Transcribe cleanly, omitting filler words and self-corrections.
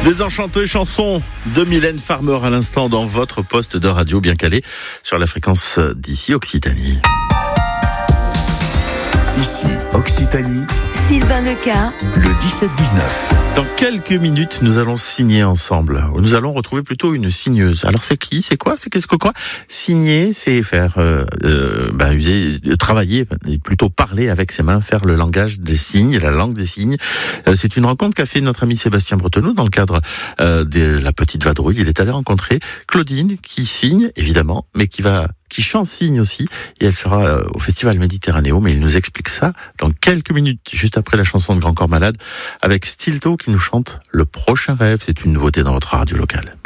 Désenchanté, chanson de Mylène Farmer à l'instant dans votre poste de radio bien calé sur la fréquence d'ici Occitanie. Ici Occitanie, Sylvain Leca, le 17-19. Dans quelques minutes, nous allons signer ensemble. Nous allons retrouver plutôt une signeuse. Alors c'est qui? C'est quoi? C'est qu'est-ce que quoi? Signer, c'est faire travailler, plutôt parler avec ses mains, faire le langage des signes, la langue des signes. C'est une rencontre qu'a fait notre ami Sébastien Bretonneau dans le cadre de la Petite Vadrouille. Il est allé rencontrer Claudine, qui signe évidemment, mais qui chante signe aussi, et elle sera au Festival Méditerranéo, mais il nous explique ça dans quelques minutes, juste après la chanson de Grand Corps Malade, avec Stilto qui nous chante Le Prochain Rêve. C'est une nouveauté dans votre radio locale.